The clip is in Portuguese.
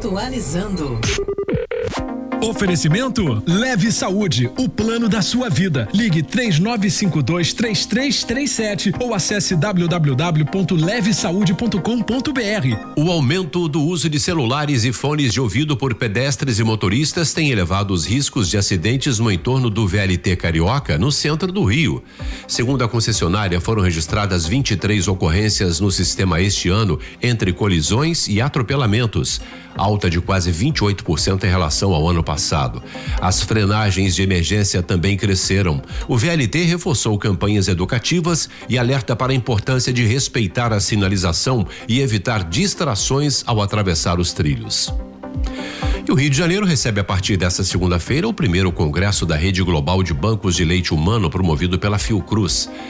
Atualizando. Oferecimento Leve Saúde, o plano da sua vida. Ligue 3952-3337 ou acesse www.levesaude.com.br. O aumento do uso de celulares e fones de ouvido por pedestres e motoristas tem elevado os riscos de acidentes no entorno do VLT Carioca, no centro do Rio. Segundo a concessionária, foram registradas 23 ocorrências no sistema este ano, entre colisões e atropelamentos, alta de quase 28% em relação ao ano passado. As frenagens de emergência também cresceram. O VLT reforçou campanhas educativas e alerta para a importância de respeitar a sinalização e evitar distrações ao atravessar os trilhos. E o Rio de Janeiro recebe a partir desta segunda-feira o primeiro congresso da Rede Global de Bancos de Leite Humano promovido pela Fiocruz.